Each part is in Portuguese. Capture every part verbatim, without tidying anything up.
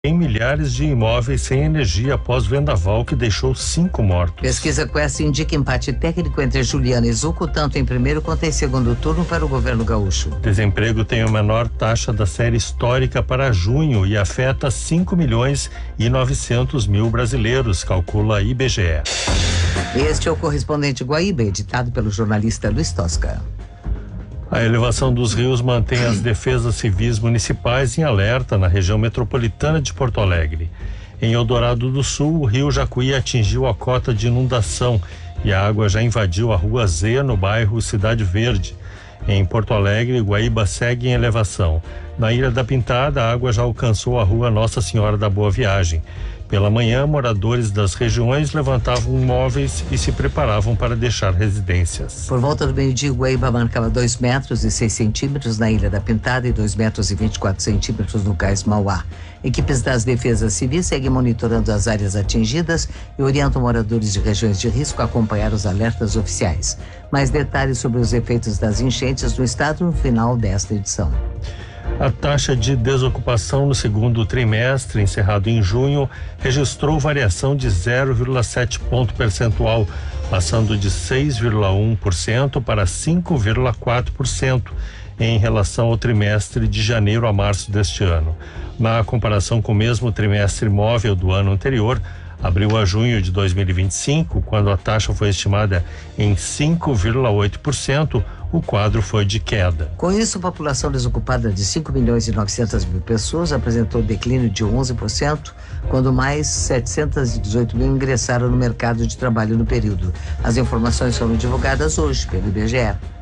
Tem milhares de imóveis sem energia após vendaval que deixou cinco mortos. Pesquisa Quest indica empate técnico entre Juliana e Zucco, tanto em primeiro quanto em segundo turno para o governo gaúcho. Desemprego tem a menor taxa da série histórica para junho e afeta cinco milhões e novecentos mil brasileiros, calcula a I B G E. Este é o correspondente Guaíba, editado pelo jornalista Luiz Tosca. A elevação dos rios mantém as defesas civis municipais em alerta na região metropolitana de Porto Alegre. Em Eldorado do Sul, o rio Jacuí atingiu a cota de inundação e a água já invadiu a Rua Z, no bairro Cidade Verde. Em Porto Alegre, Guaíba segue em elevação. Na Ilha da Pintada, a água já alcançou a Rua Nossa Senhora da Boa Viagem. Pela manhã, moradores das regiões levantavam móveis e se preparavam para deixar residências. Por volta do meio-dia, Guaíba marcava dois metros e seis centímetros na Ilha da Pintada e dois metros e vinte e quatro centímetros no Cais Mauá. Equipes das defesas civis seguem monitorando as áreas atingidas e orientam moradores de regiões de risco a acompanhar os alertas oficiais. Mais detalhes sobre os efeitos das enchentes no estado no final desta edição. A taxa de desocupação no segundo trimestre, encerrado em junho, registrou variação de zero vírgula sete ponto percentual, passando de seis vírgula um por cento para cinco vírgula quatro por cento em relação ao trimestre de janeiro a março deste ano. Na comparação com o mesmo trimestre móvel do ano anterior, abril a junho de dois mil e vinte e cinco, quando a taxa foi estimada em cinco vírgula oito por cento, o quadro foi de queda. Com isso, a população desocupada de cinco milhões e novecentas mil pessoas apresentou declínio de onze por cento, quando mais setecentos e dezoito mil ingressaram no mercado de trabalho no período. As informações foram divulgadas hoje pelo I B G E.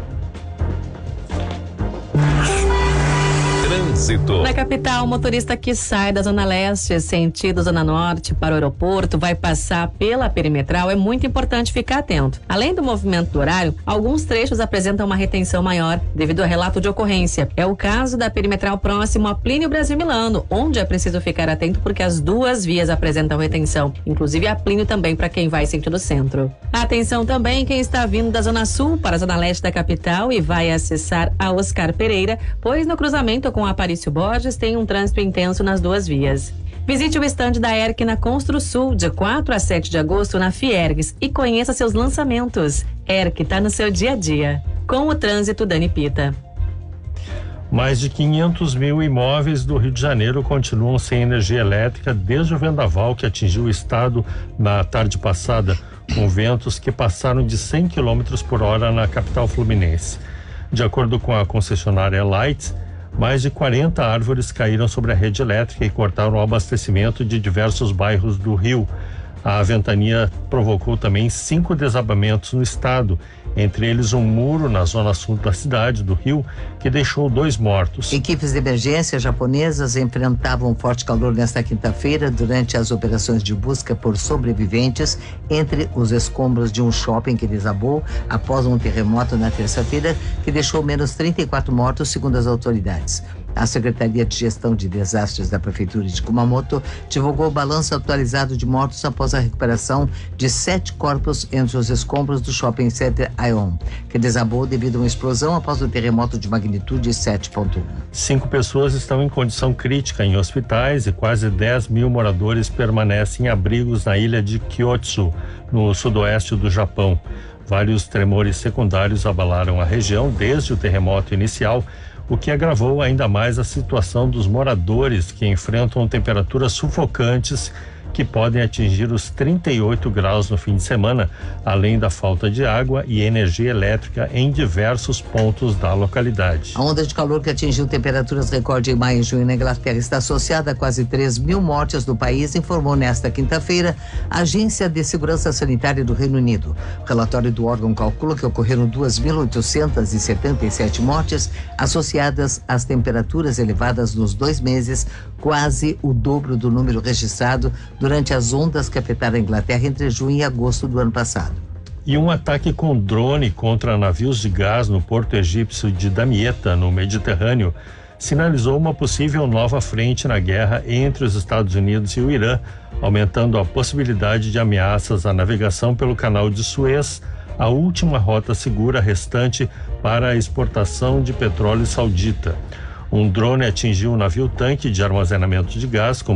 Na capital, o motorista que sai da Zona Leste, sentido Zona Norte para o aeroporto, vai passar pela perimetral, é muito importante ficar atento. Além do movimento do horário, alguns trechos apresentam uma retenção maior devido a relato de ocorrência. É o caso da perimetral próximo a Plínio Brasil Milano, onde é preciso ficar atento porque as duas vias apresentam retenção, inclusive a Plínio também para quem vai sentido centro. Atenção também quem está vindo da Zona Sul para a Zona Leste da capital e vai acessar a Oscar Pereira, pois no cruzamento com a Aparício Borges tem um trânsito intenso nas duas vias. Visite o estande da E R C na Construsul de quatro a sete de agosto na Fiergues e conheça seus lançamentos. E R C está no seu dia a dia. Com o trânsito, Dani Pita. Mais de quinhentos mil imóveis do Rio de Janeiro continuam sem energia elétrica desde o vendaval que atingiu o estado na tarde passada, com ventos que passaram de cem quilômetros por hora na capital fluminense. De acordo com a concessionária Lights, mais de quarenta árvores caíram sobre a rede elétrica e cortaram o abastecimento de diversos bairros do Rio. A ventania provocou também cinco desabamentos no estado, entre eles um muro na zona sul da cidade do Rio, que deixou dois mortos. Equipes de emergência japonesas enfrentavam forte calor nesta quinta-feira durante as operações de busca por sobreviventes entre os escombros de um shopping que desabou após um terremoto na terça-feira, que deixou menos trinta e quatro mortos, segundo as autoridades. A Secretaria de Gestão de Desastres da Prefeitura de Kumamoto divulgou o balanço atualizado de mortos após a recuperação de sete corpos entre os escombros do Shopping Center Aeon, que desabou devido a uma explosão após o terremoto de magnitude sete ponto um. Cinco pessoas estão em condição crítica em hospitais e quase dez mil moradores permanecem em abrigos na ilha de Kyotsu, no sudoeste do Japão. Vários tremores secundários abalaram a região desde o terremoto inicial, o que agravou ainda mais a situação dos moradores que enfrentam temperaturas sufocantes que podem atingir os trinta e oito graus no fim de semana, além da falta de água e energia elétrica em diversos pontos da localidade. A onda de calor que atingiu temperaturas recorde em maio e junho na Inglaterra está associada a quase três mil mortes no país, informou nesta quinta-feira a Agência de Segurança Sanitária do Reino Unido. O relatório do órgão calcula que ocorreram duas mil oitocentas e setenta e sete mortes associadas às temperaturas elevadas nos dois meses, quase o dobro do número registrado durante as ondas que afetaram a Inglaterra entre junho e agosto do ano passado. E um ataque com drone contra navios de gás no porto egípcio de Damietta, no Mediterrâneo, sinalizou uma possível nova frente na guerra entre os Estados Unidos e o Irã, aumentando a possibilidade de ameaças à navegação pelo canal de Suez, a última rota segura restante para a exportação de petróleo saudita. Um drone atingiu um navio tanque de armazenamento de gás com